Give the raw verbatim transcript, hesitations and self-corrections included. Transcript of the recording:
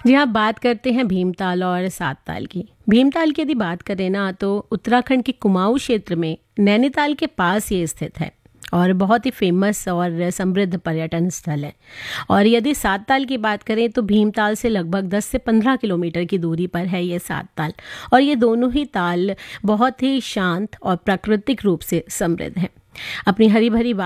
जी हाँ, बात करते हैं भीमताल और सातताल की। भीमताल की यदि बात करें ना तो उत्तराखंड के कुमाऊं क्षेत्र में नैनीताल के पास ये स्थित है और बहुत ही फेमस और समृद्ध पर्यटन स्थल है। और यदि सातताल की बात करें तो भीमताल से लगभग दस से पंद्रह किलोमीटर की दूरी पर है ये सातताल। और ये दोनों ही ताल बहुत ही शांत और प्राकृतिक रूप से समृद्ध हैं। अपनी हरी भरी